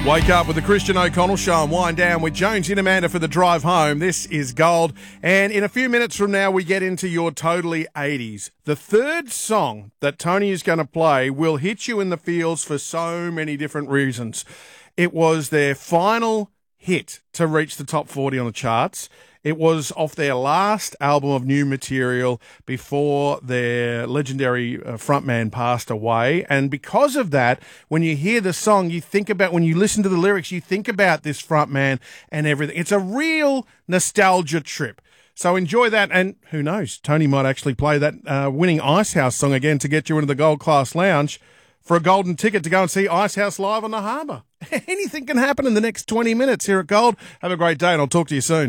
Wake up with the Christian O'Connell Show and wind down with Jones and Amanda for the drive home. This is Gold. And in a few minutes from now, we get into your totally 80s. The third song that Tony is going to play will hit you in the feels for so many different reasons. It was their final hit to reach the top 40 on the charts. It was off their last album of new material before their legendary frontman passed away. And because of that, when you hear the song, you think about, when you listen to the lyrics, you think about this frontman and everything. It's a real nostalgia trip. So enjoy that. And who knows, Tony might actually play that winning Icehouse song again to get you into the Gold Class Lounge for a golden ticket to go and see Icehouse live on the harbour. Anything can happen in the next 20 minutes here at Gold. Have a great day and I'll talk to you soon.